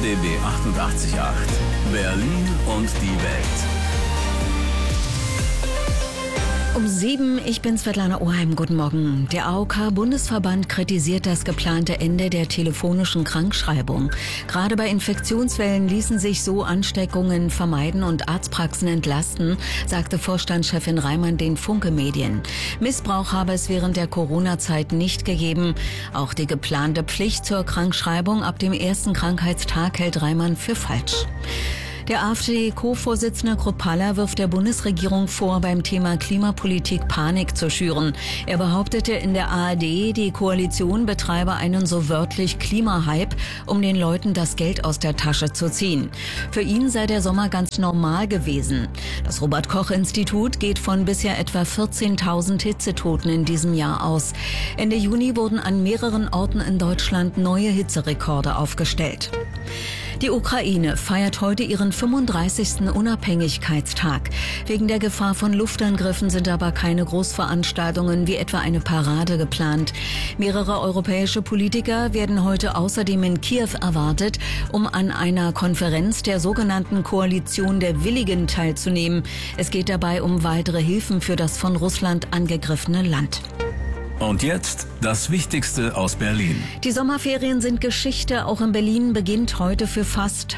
RBB 88.8 Berlin und die Welt. Um 7, ich bin Svetlana Oheim. Guten Morgen. Der AOK-Bundesverband kritisiert das geplante Ende der telefonischen Krankschreibung. Gerade bei Infektionswellen ließen sich so Ansteckungen vermeiden und Arztpraxen entlasten, sagte Vorstandschefin Reimann den Funke-Medien. Missbrauch habe es während der Corona-Zeit nicht gegeben. Auch die geplante Pflicht zur Krankschreibung ab dem ersten Krankheitstag hält Reimann für falsch. Der AfD-Co-Vorsitzende Kruppalla wirft der Bundesregierung vor, beim Thema Klimapolitik Panik zu schüren. Er behauptete in der ARD, die Koalition betreibe einen so wörtlich Klimahype, um den Leuten das Geld aus der Tasche zu ziehen. Für ihn sei der Sommer ganz normal gewesen. Das Robert-Koch-Institut geht von bisher etwa 14.000 Hitzetoten in diesem Jahr aus. Ende Juni wurden an mehreren Orten in Deutschland neue Hitzerekorde aufgestellt. Die Ukraine feiert heute ihren 35. Unabhängigkeitstag. Wegen der Gefahr von Luftangriffen sind aber keine Großveranstaltungen wie etwa eine Parade geplant. Mehrere europäische Politiker werden heute außerdem in Kiew erwartet, um an einer Konferenz der sogenannten Koalition der Willigen teilzunehmen. Es geht dabei um weitere Hilfen für das von Russland angegriffene Land. Und jetzt das Wichtigste aus Berlin. Die Sommerferien sind Geschichte. Auch in Berlin beginnt heute für fast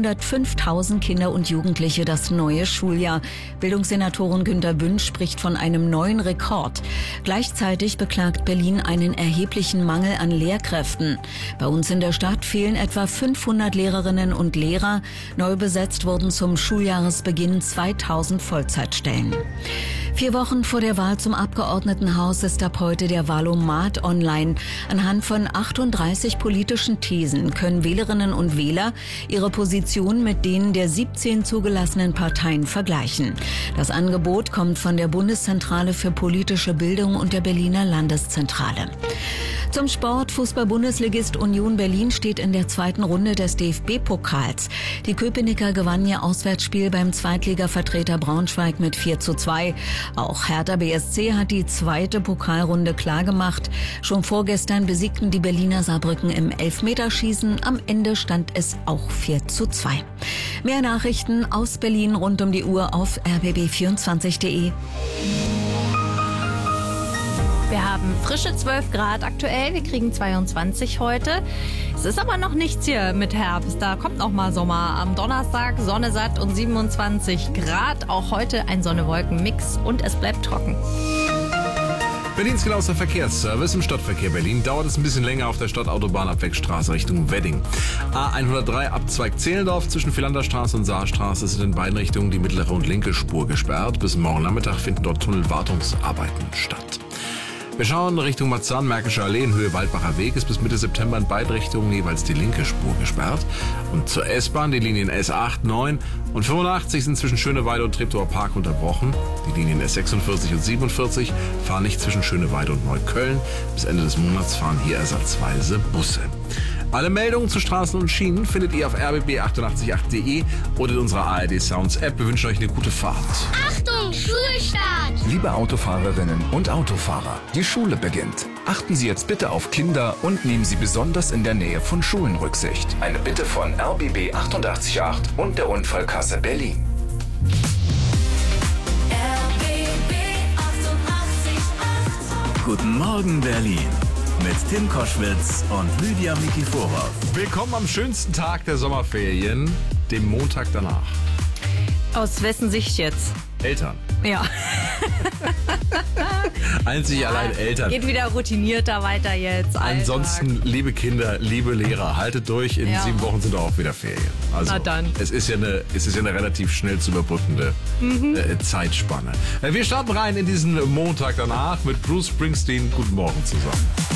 405.000 Kinder und Jugendliche das neue Schuljahr. Bildungssenatorin Günter Bünsch spricht von einem neuen Rekord. Gleichzeitig beklagt Berlin einen erheblichen Mangel an Lehrkräften. Bei uns in der Stadt fehlen etwa 500 Lehrerinnen und Lehrer. Neu besetzt wurden zum Schuljahresbeginn 2000 Vollzeitstellen. 4 Wochen vor der Wahl zum Abgeordnetenhaus ist ab heute der Wahlomat online. Anhand von 38 politischen Thesen können Wählerinnen und Wähler ihre Position mit denen der 17 zugelassenen Parteien vergleichen. Das Angebot kommt von der Bundeszentrale für politische Bildung und der Berliner Landeszentrale. Zum Sport. Fußball-Bundesligist Union Berlin steht in der zweiten Runde des DFB-Pokals. Die Köpenicker gewannen ihr Auswärtsspiel beim Zweitligavertreter Braunschweig mit 4:2. Auch Hertha BSC hat die zweite Pokalrunde klargemacht. Schon vorgestern besiegten die Berliner Saarbrücken im Elfmeterschießen. Am Ende stand es auch 4:2. Mehr Nachrichten aus Berlin rund um die Uhr auf rbb24.de. Wir haben frische 12 Grad aktuell, wir kriegen 22 heute. Es ist aber noch nichts hier mit Herbst, da kommt noch mal Sommer. Am Donnerstag Sonne satt und 27 Grad. Auch heute ein Sonne-Wolken-Mix und es bleibt trocken. Berlins genauester Verkehrsservice im Stadtverkehr Berlin. Dauert es ein bisschen länger auf der Stadtautobahnabwegstraße Richtung Wedding. A103 Abzweig Zehlendorf zwischen Philanderstraße und Saarstraße sind in beiden Richtungen die mittlere und linke Spur gesperrt. Bis morgen Nachmittag finden dort Tunnelwartungsarbeiten statt. Wir schauen Richtung Marzahn, Märkische Allee in Höhe Waldbacher Weg ist bis Mitte September in beide Richtungen jeweils die linke Spur gesperrt. Und zur S-Bahn die Linien S8, 9 und 85 sind zwischen Schöneweide und Treptower Park unterbrochen. Die Linien S46 und 47 fahren nicht zwischen Schöneweide und Neukölln. Bis Ende des Monats fahren hier ersatzweise Busse. Alle Meldungen zu Straßen und Schienen findet ihr auf rbb888.de oder in unserer ARD Sounds App. Wir wünschen euch eine gute Fahrt. Achtung, Schulstart! Liebe Autofahrerinnen und Autofahrer, die Schule beginnt. Achten Sie jetzt bitte auf Kinder und nehmen Sie besonders in der Nähe von Schulen Rücksicht. Eine Bitte von RBB 88.8 und der Unfallkasse Berlin. RBB 88.8. Guten Morgen Berlin mit Tim Koschwitz und Lydia Mikiforov. Willkommen am schönsten Tag der Sommerferien, dem Montag danach. Aus wessen Sicht jetzt? Eltern. Ja. Einzig allein Eltern. Geht wieder routinierter weiter jetzt. Alltag. Ansonsten, liebe Kinder, liebe Lehrer, haltet durch. In 7 Wochen sind auch wieder Ferien. Also, Na dann. Es ist ja eine relativ schnell zu überbrückende Zeitspanne. Wir starten rein in diesen Montag danach mit Bruce Springsteen. Guten Morgen zusammen.